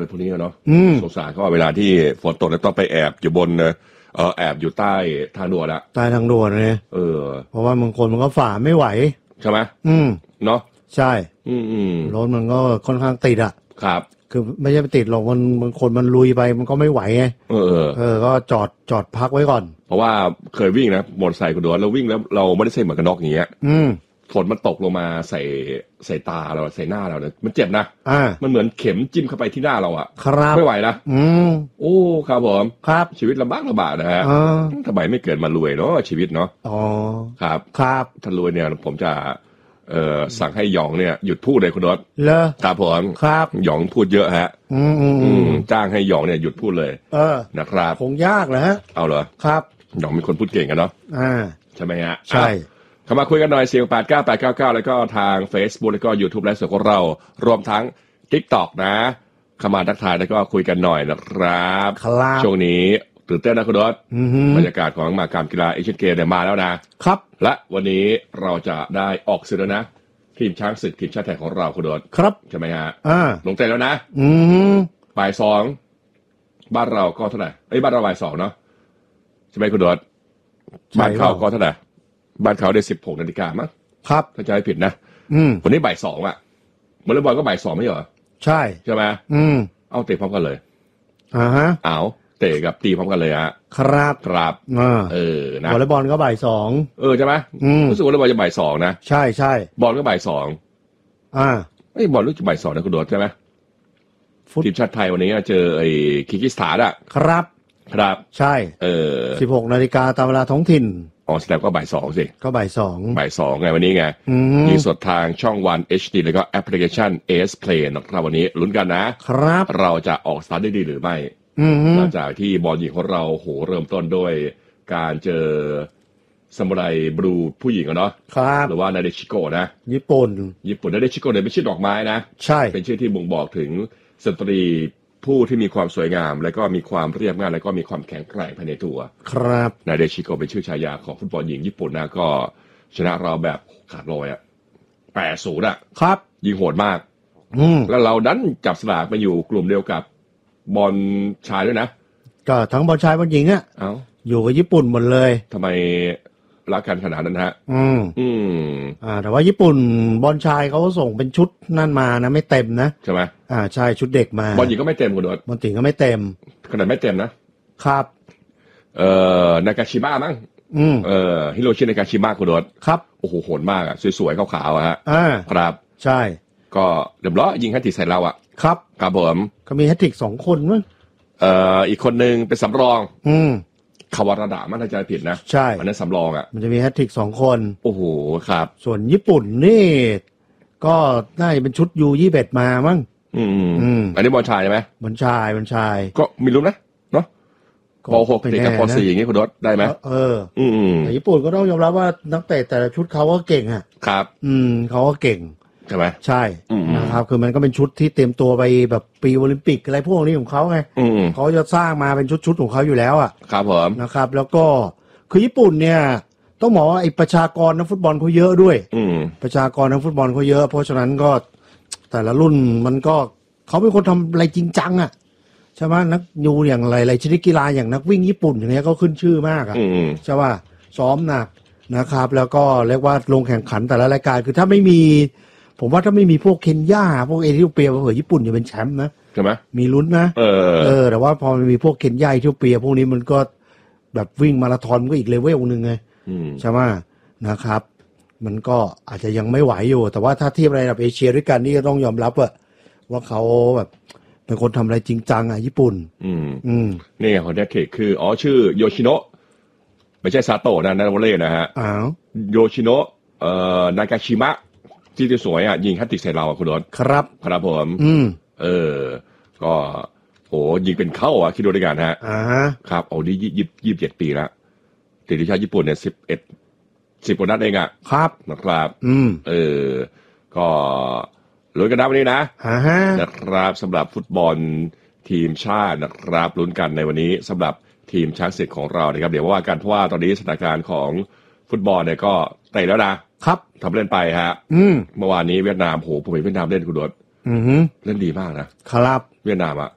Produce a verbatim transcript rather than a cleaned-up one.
พวกนี้เนาะสงสารเขาเวลาที่ฝนตกแล้วต้องไปแอบอยู่บนเออแอบอยู่ใต้ทางด่วนอะใต้ทางด่วนเลยเออเพราะว่าบางคนมันก็ฝ่าไม่ไหวใช่ไหมอืมเนาะใช่อืมอืมรถมันก็ค่อนข้างติดอะครับคือไม่ใช่ไปติดหรอกมันบางคนมันลุยไปมันก็ไม่ไหวไงเออเออก็จอดจอดพักไว้ก่อนเพราะว่าเคยวิ่งนะมอเตอร์ไซค์คุณดวนเราวิ่งแล้วเราไม่ได้ใส่หมวกกันน็อกอย่างเงี้ยอืมฝนมันตกลงมาใส่ใส่ตาเราใส่หน้าเราเนี่ยมันเจ็บนะอ่ามันเหมือนเข็มจิ้มเข้าไปที่หน้าเราอ่ะครับไม่ไหวนะอืมโอ้ครับผมครับชีวิตลำบากลำบากนะฮะทำไมไม่เกิดมารวยเนาะชีวิตเนาะอ๋อครับครับถ้ารวยเนี่ยผมจะเอ่อสั่งให้หยองเนี่ยหยุดพูดเลยคุณดอนเหรอครับผมครับหยองพูดเยอะฮะอืมอืมจ้างให้หยองเนี่ยหยุดพูดเลยเออนะครับคงยากนะฮะเอาเหรอครับหยองเป็นคนพูดเก่งกันเนาะอ่าใช่ไหมฮะใช่เข้ามาคุยกันหน่อยเสียงแปดเก้า แปดเก้าเก้าแล้วก็ทาง Facebook แล้วก็ YouTube ไลฟ์สดของเรารวมทั้ง TikTok นะเข้ามาทักทายแล้วก็คุยกันหน่อยนะครับครับช่วงนี้ตื่นเต้นนะคุณดอทบรรยากาศของมหกรรมกีฬาเอเชียนเกมเนี่ยมาแล้วนะครับและวันนี้เราจะได้ออกสื่อแล้วนะทีมช้างศึกทีมชาติไทยของเราคุณดอทครับใช่ไหมฮะอ่าลงเตะแล้วนะอืมบ่ายสองบ้านเราก็เท่าไหร่ไอ้บ้านเราบ่ายสองเนาะใช่ไหมคุณดอทบ้านเขาก็เท่าไหร่บ้านเขาได้สิบหกนาฬิกามั้งครับถ้าจะไม่ผิดนะอืมวันนี้บ่ายสองอ่ะวอลเลย์บอลก็บ่ายสองไม่เหรอใช่ใช่ไหมอืมเอาเตะพร้อมกันเลยอ่าฮะเอาเตะกับตีพร้อมกันเลยฮะครับครับเออนะวอลเลย์บอลก็บ่ายสองเออใช่ไหมรู้สึกวอลเลย์บอลจะบ่ายสองนะใช่ใช่บอลก็บ่ายสองอ่าไอ้บอลรู้สึกบ่ายสองนะคุณโดดใช่ไหมทีมชาติไทยวันนี้เจอไอ้คิร์กิสถานอ่ะครับครับใช่เออสิบหกนาฬิกาตามเวลาท้องถิ่นอ๋อแสดงก็บ่ายสองสิก็บ่ายสองบ่ายสองไงวันนี้ไงยิงสดทางช่องวัน เอช ดี แล้วก็แอปพลิเคชัน เอ เอส Play นะครับวันนี้ลุ้นกันนะครับเราจะออกสตาร์ทได้ดีหรือไม่หลังจากที่บอลหญิงของเราโหเริ่มต้นด้วยการเจอซามูไรบลูผู้หญิงเนาะครับหรือว่านาเดชิโกะนะญี่ปุ่นญี่ปุ่นนาเดชิโกะเนี่ยเป็นชื่อดอกไม้นะใช่เป็นชื่อที่บ่งบอกถึงสตรีผู้ที่มีความสวยงามและก็มีความเรียบง่ายและก็มีความแข็งแกร่งภายในตัวครับนาเดชิโกะเป็นชื่อฉายาของฟุตบอลหญิงญี่ปุ่นนะก็ชนะเราแบบขาดลอยอ่ะแปดศูนย์อ่ะครับยิงโหดมากอืมแล้วเราดันจับสลากมาอยู่กลุ่มเดียวกับบอลชายด้วยนะก็ทั้งบอลชายบอลหญิงอ่ะเอ้าอยู่กับญี่ปุ่นหมดเลยทำไมรักกันขนาดนั้นฮะอืมอืมอ่าแต่ว่าญี่ปุ่นบอลชายเขาส่งเป็นชุดนั่นมานะไม่เต็มนะใช่ไหมอ่าใช่ชุดเด็กมาบอลหญิงก็ไม่เต็มคุณดอดบอลหญิงก็ไม่เต็มขนาดไม่เต็มนะครับเอ่อนากาชิมะมั้งอืมเอ่อฮิโรชินากาชิมะคุณดอดครับโอ้โหโหดมากอ่ะสวยๆขาวๆอ่ะฮะอ่าครับใช่ก็เรียบร้อยยิงแฮตทริกใส่เราอ่ะครับครับผมก็มีแฮตทริกสองคนมั้งเอ่ออีกคนนึงเป็นสำรองอืมคาวาราดะมันถ้าจะผิดนะใช่อันนั้นสำรองอ่ะมันจะมีแฮตทริกสองคนโอ้โหครับส่วนญี่ปุ่นนี่ก็น่าจะเป็นชุดยูยี่สิบเอ็ดมามั้งอืมอืมอันนี้บอลชายใช่ไหมบอลชายบอลชายก็มีลุ้นนะเนาะป.หกเตะกับป.สี่อย่างงี้คุณดอทได้ไหมเอออืมแต่ญี่ปุ่นก็ต้องยอมรับว่านักเตะแต่ละชุดเขาก็เก่งอ่ะครับอืมเขาก็เก่งใช่ไหมใช่นะครับคือมันก็เป็นชุดที่เตรียมตัวไปแบบปีโอลิมปิกอะไรพวกนี้ของเขาไงเขาจะสร้างมาเป็นชุดๆของเขาอยู่แล้วอ่ะครับผมนะครับแล้วก็คือญี่ปุ่นเนี่ยต้องบอกว่าไอ้ประชากรนักฟุตบอลเขาเยอะด้วยประชากรนักฟุตบอลเขาเยอะเพราะฉะนั้นก็แต่ละรุ่นมันก็เขาเป็นคนทำอะไรจริงจังอ่ะใช่ไหมนักยูอย่างไรอะไรชนิดกีฬาอย่างนักวิ่งญี่ปุ่นอย่างเงี้ยก็ขึ้นชื่อมากอ่ะใช่ป่ะซ้อมหนักนะครับแล้วก็เรียกว่าลงแข่งขันแต่ละรายการคือถ้าไม่มีผมว่าถ้าไม่มีพวกเคนยาพวกเอธิโอเปียเผื่อญี่ปุ่นจะเป็นแชมป์นะใช่ไหมมีลุ้นนะเออเออแต่ว่าพอมันมีพวกเคนยาเอธิโอเปียพวกนี้มันก็แบบวิ่งมาราธอนก็อีกเลเวลนึงไงใช่ไหมนะครับมันก็อาจจะยังไม่ไหวอยู่แต่ว่าถ้าเทียบระดับเอเชียด้วยกันนี่ก็ต้องยอมรับว่าว่าเขาแบบเป็นคนทำอะไรจริงจังอ่ะญี่ปุ่นอืมอืมนี่คนนี้คืออ๋อชื่อโยชิโนะไม่ใช่ซาโตะนะนักวอลเลย์นะฮะอ้าวโยชิโนะเอ่อนากาชิมะที่สวยอ่ะยิงแฮตทริกใส่เราอ่ะคุณดอนครับครับผมอืมเออก็โหยิงเป็นเข้าอ่ะคิดดูด้วยกันฮะอ่าครับโอ้นี่ยี่ยี่ยี่สิบเจ็ดปีแล้วติดทีมชาติญี่ปุ่นเนี่ยสิบเอ็ดสิบกว่านัดเองอ่ะครับนะครับอืมเออก็ลุ้นกันนะวันนี้นะอ่าฮะนะครับสำหรับฟุตบอลทีมชาตินะครับลุ้นกันในวันนี้สำหรับทีมช้างศึกของเรานะครับเดี๋ยวว่ากันเพราะว่าตอนนี้สถานการณ์ของฟุตบอลเนี่ยก็เตะแล้วนะครับทำเล่นไปฮะอืมเมื่อวานนี้เวียดนามโหผมเห็นเวียดนามเล่นคุณดดอือฮึเล่นดีมากนะครับเวียดนามอ่ะ